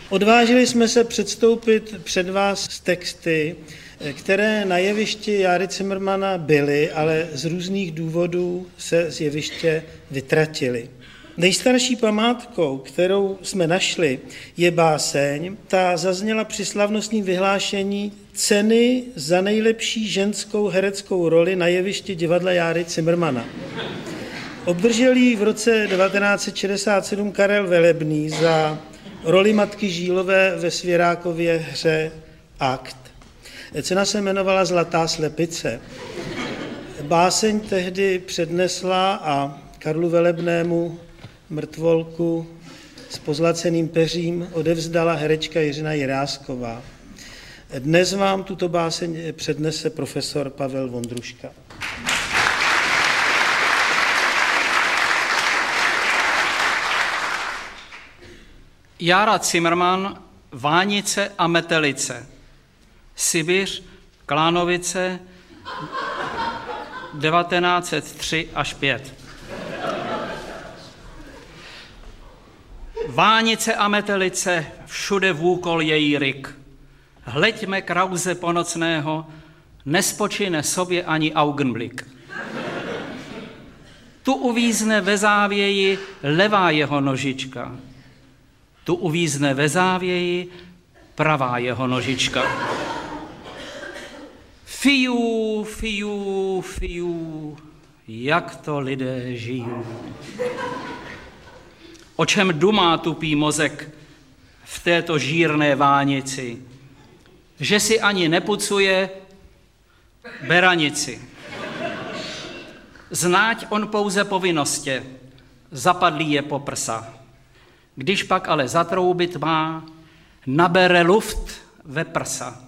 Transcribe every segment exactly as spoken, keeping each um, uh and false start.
Odvážili jsme se předstoupit před vás s texty, které na jevišti Járy Cimrmana byly, ale z různých důvodů se z jeviště vytratily. Nejstarší památkou, kterou jsme našli, je báseň. Ta zazněla při slavnostním vyhlášení ceny za nejlepší ženskou hereckou roli na jevišti divadla Járy Cimrmana. Obdržel ji v roce devatenáct set šedesát sedm Karel Velebný za roli matky Žílové ve Svěrákově hře Akt. Cena se jmenovala Zlatá slepice. Báseň tehdy přednesla a Karlu Velebnému mrtvolku s pozlaceným peřím odevzdala herečka Jiřina Jirásková. Dnes vám tuto báseň přednese profesor Pavel Vondruška. Jára Cimrman, Vánice a Metelice, Sibiř, Klánovice, devatenáct set tři až pět. Vánice a Metelice, všude vůkol její ryk. Hleďme Krause ponocného, nespočine sobě ani augenblik. Tu uvízne ve závěji levá jeho nožička. Tu uvízne ve závěji pravá jeho nožička. Fiu, fiu, fiu, jak to lidé žijou. O čem dumá tupý mozek v této žírné vánici, že si ani nepucuje beranici. Znáť on pouze povinnostě, zapadlý je po prsa. Když pak ale zatroubit má, nabere luft ve prsa.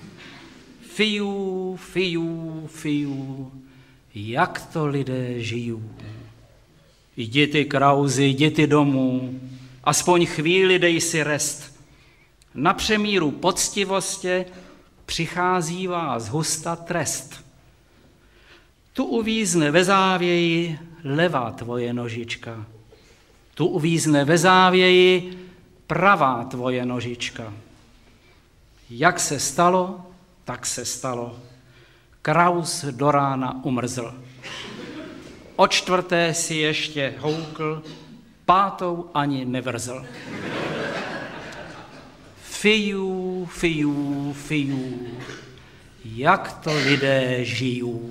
Fiu, fiu, fiu, jak to lidé žijou. Jdi ty, Krauzi, jdi ty domů, aspoň chvíli dej si rest. Na přemíru poctivostě přichází vás husta trest. Tu uvízne ve závěji levá tvoje nožička. Tu uvízne ve závěji pravá tvoje nožička. Jak se stalo, tak se stalo. Kraus do rána umrzl. O čtvrté si ještě houkl, pátou ani nevrzl. Fiu, fiu, fiu, jak to lidé žijou.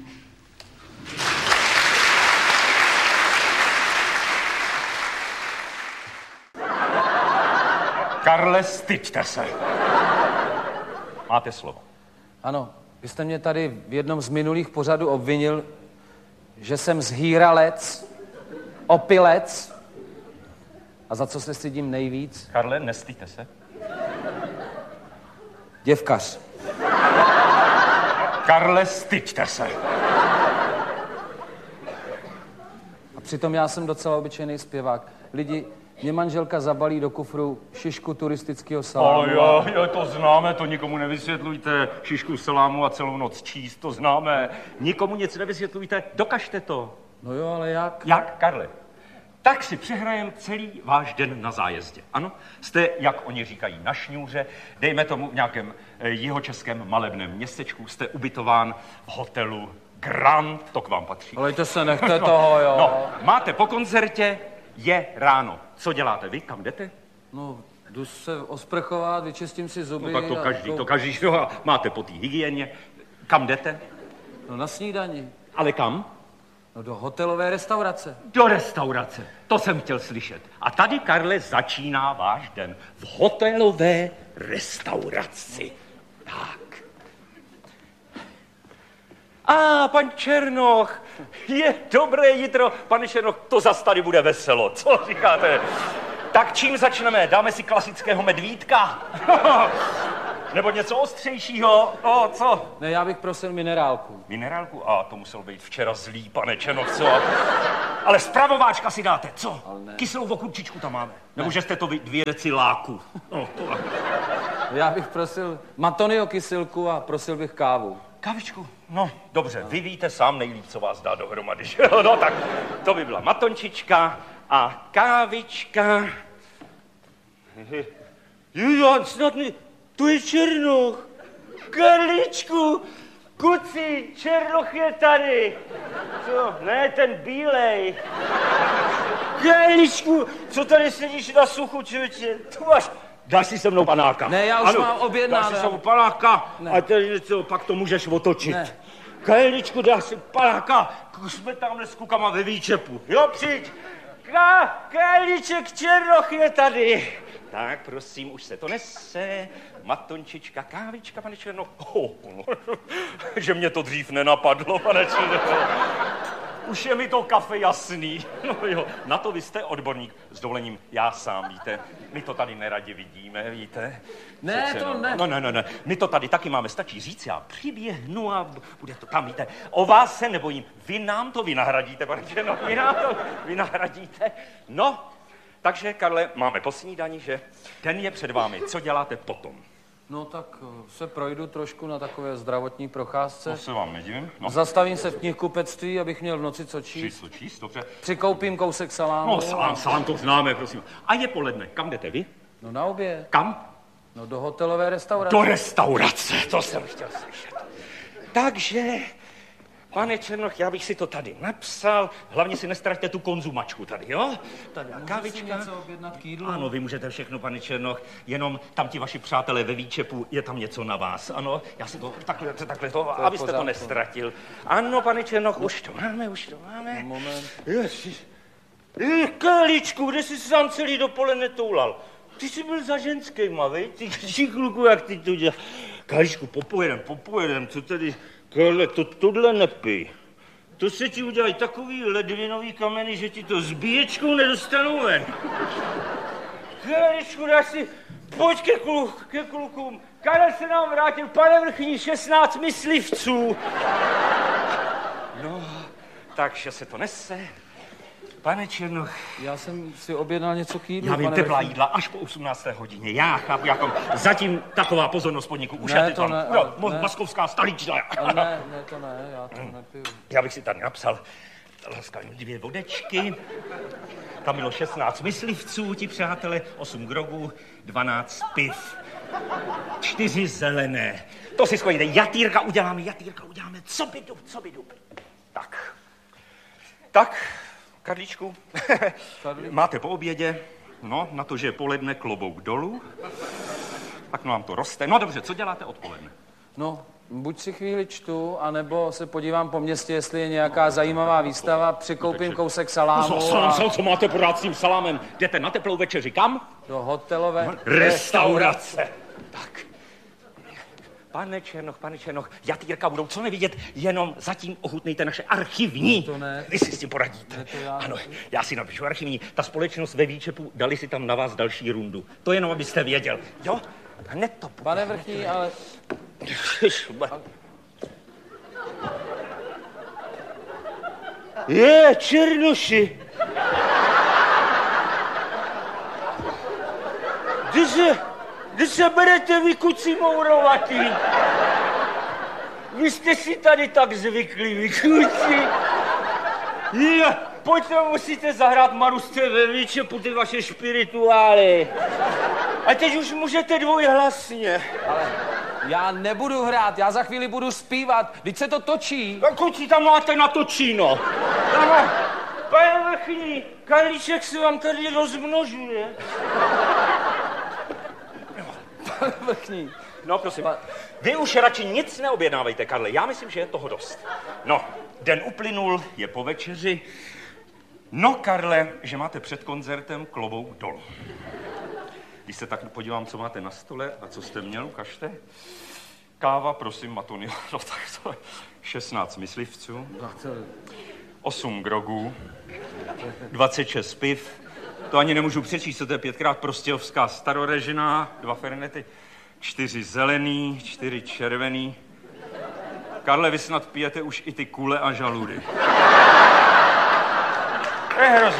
Karle, styďte se. Máte slovo. Ano, vy jste mě tady v jednom z minulých pořadů obvinil, že jsem zhýralec, opilec. A za co se stydím nejvíc? Karle, nestyďte se. Děvkař. Karle, styďte se. A přitom já jsem docela obyčejný zpěvák. Lidi, mě manželka zabalí do kufru šišku turistického salámu. O jo, jo, to známe, to nikomu nevysvětlujte. Šišku salámu a celou noc číst, to známe. Nikomu nic nevysvětlujte, dokažte to. No jo, ale jak? Jak, Karle? Tak si přehrajem celý váš den na zájezdě. Ano, jste, jak oni říkají, na šňůře, dejme tomu v nějakém eh, jihočeském malebném městečku, jste ubytován v hotelu Grand, to k vám patří. Ale to se nechte toho, jo. No, máte po koncertě, je ráno. Co děláte vy? Kam jdete? No, jdu se osprchovat, vyčistím si zuby. No tak to každý, to... to každý, no, máte po té hygieně. Kam jdete? No na snídani. Ale kam? No do hotelové restaurace. Do restaurace, to jsem chtěl slyšet. A tady, Karle, začíná váš den v hotelové restauraci. Tak. A, ah, pan Černoch, je dobré jitro. Pane Černoch, to zas tady bude veselo, co říkáte? Tak čím začneme? Dáme si klasického medvídka? Nebo něco ostřejšího? O, co? Ne, já bych prosil minerálku. Minerálku? A to muselo být včera zlý, pane Černoch, co? Ale spravováčka si dáte, co? Kyselou okurčičku tam máme. Nebo že jste to vy, dvě deci láku. No, to... Já bych prosil Matonio kyselku a prosil bych kávu. Kávičku? No, dobře, no. Vy víte sám nejlíp, co vás dá dohromady, že jo? No tak, to by byla matončička a kávička. Jo, snad mi... To je Černoch. Karličku, kuci, Černoch je tady. Co? Ne, ten bílej. Karličku, co tady sedíš na suchu, člověče? Tu máš... Dáš si se mnou panáka. Ne, já už ano, mám objednáno. Dáš si se mnou panáka ne. A tady něco, pak to můžeš otočit. Ne. Karličku, dáš si panáka, jsme tamhle s kukama ve výčepu. Jo, přijď. Ka, Karliček Černoch je tady. Tak, prosím, už se to nese. Matončička, kávička, pane Černoch. Oh, no, že mě to dřív nenapadlo, pane Černoch. Už je mi to kafe jasný. No jo, na to vy jste odborník. S dovolením, já sám, víte. My to tady neradi vidíme, víte. Ne, Přece, to no, ne. No, ne, ne, ne. My to tady taky máme, stačí říct, já přiběhnu a bude to tam, víte. O vás se nebojím. Vy nám to vynahradíte, pane Černoch, vy nám to vynahradíte. No, takže, Karle, máme po snídani, že? Den je před vámi. Co děláte potom? No tak se projdu trošku na takové zdravotní procházce. To se vám nedivím. No. Zastavím se v knihkupectví, abych měl v noci co číst. Číst, co číst, dobře. Přikoupím kousek salámu. No, salám, salám, to známe, prosím. A je poledne. Kam jdete vy? No na oběd. Kam? No do hotelové restaurace. Do restaurace, to jsem chtěl slyšet. Takže, pane Černoch, já bych si to tady napsal. Hlavně si nestraťte tu konzumačku tady, jo? Tady kávička. Můžu si něco objednat k jídlu? Ano, vy můžete všechno, pane Černoch, jenom tam ti vaši přátelé ve výčepu, je tam něco na vás. Ano, já si to takhle, takhle to, to abyste to nestratil. Ano, pane Černoch, už to máme, už to máme. Moment. Ježiš. Karličku, kde jsi sám celý dopoledne toulal? Ty jsi byl za ženskýma, vej? Ty kluku, jak ty to děláš. Karličku, popojedem, popojedem, co tady... Karle, to tohle nepij. To se ti udělají takový ledvinový kameny, že ti to s bíječkou nedostanou ven. Karličku, dáš si... Pojď ke, kluk, ke klukům. Karel se nám vrátil, pane vrchní, šestnáct myslivců. No, takže se to nese. Pane Černoch. Já jsem si objednal něco k jídlu, Já vím, pane teplá vrchní. jídla až po osmnácté hodině. Já chápu, jako zatím taková pozornost podniku. Už Ne, je to tam. ne, Jo, ale ne. Maskovská stolička. Ale ne, ne, to ne, já to nepiju. Já bych si tady napsal laskavě dvě vodečky. Tam bylo šestnáct myslivců, ti přátelé, osm grogů, dvanáct piv, čtyři zelené. To si schodíte, jatýrka uděláme, jatýrka uděláme, co by dup, co by dup. Tak, tak, Karlíčku, máte po obědě, no, na to, že je poledne, klobouk dolů, tak no vám to roste. No dobře, co děláte odpoledne? No, buď si chvíli čtu, anebo se podívám po městě, jestli je nějaká zajímavá výstava, přikoupím kousek salámu No, salám, a salám, co máte pořád s tím salámem? Jdete na teplou večeři, kam? do hotelové Restaurace. Tak. Pane Černoch, pane Černoch, jatýrka budou co nevidět, jenom zatím ochutnejte naše archivní. To ne. Vy si s tím poradíte. Ne, to já Ano, já si napíšu archivní. Ta společnost ve výčepu, dali si tam na vás další rundu. To jenom, abyste věděl. Jo? Hned to bude. Pane vrchní, ale... Je, Černoši. Kdy se, kdy se berete vy, kuci mourovatý? Vy jste si tady tak zvyklí, vy kuci. Je, pojďte, musíte zahrát Marusce ve výčepu ty vaše špirituály. A teď už můžete dvojhlasně. Ale já nebudu hrát, já za chvíli budu zpívat, vždyť se to točí. A kuci tam máte natočíno. Ano, pane vrchní, Karlíček se vám tady rozmnožuje. Pane vrchní. No, prosím, vy už radši nic neobjednávejte, Karle, já myslím, že je toho dost. No, den uplynul, je po večeři. No, Karle, že máte před koncertem klobouk dolů. Když se tak podívám, co máte na stole a co jste měl, ukažte. Káva, prosím, Matonio, no tak to je šestnáct myslivců, osm grogů, dvacet šest piv, to ani nemůžu přečíst, to je pětkrát prostějovská starorežiná, dva fernety, čtyři zelený, čtyři červený. Karle, vy snad pijete už i ty kule a žaludy. To je hrozné.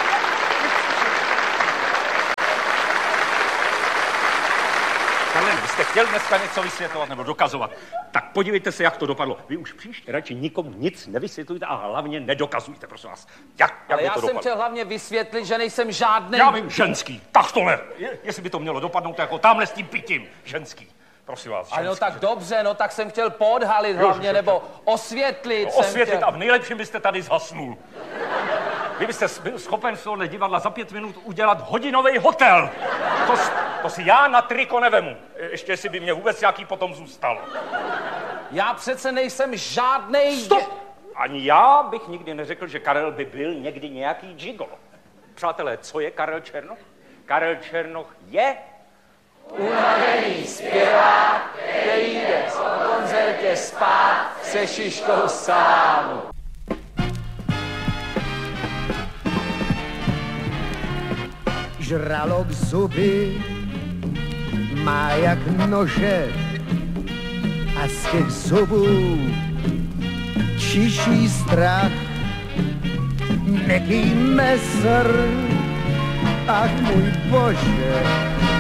Karle, jste chtěl dneska něco vysvětlovat nebo dokazovat, tak podívejte se, jak to dopadlo. Vy už příště radši nikomu nic nevysvětlujte a hlavně nedokazujte, prosím vás. Jak, jak Ale by já to jsem dopadlo? chtěl hlavně vysvětlit, že nejsem žádný. Já vím, ženský, tak to ne. Je, jestli by to mělo dopadnout jako tamhle s tím pitím, ženský. Prosím vás, Ale no ženský. tak dobře, no tak jsem chtěl podhalit hlavně, nebo osvětlit. No, jsem osvětlit chtěl... a v nejlepším byste tady zhasnul. Vy byste byl schopen z tohohle divadla za pět minut udělat hodinový hotel. To, to si já na triko nevemu. Ještě jestli by mě vůbec nějaký potom zůstal. Já přece nejsem žádnej... Stop! Ani já bych nikdy neřekl, že Karel by byl někdy nějaký gigolo. Přátelé, co je Karel Černoch? Karel Černoch je... Unavený zpěvák, který jde po koncertě spát se šiškou salámu. Žralok zuby má jak nože a z těch zubů čiší strach. Neký mesr, ach můj Bože,